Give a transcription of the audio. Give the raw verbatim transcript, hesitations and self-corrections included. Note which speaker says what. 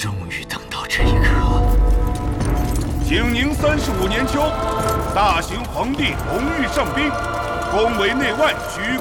Speaker 1: 终于等到这一刻。
Speaker 2: 景宁三十五年秋，大行皇帝同御上宾，宫闱内外举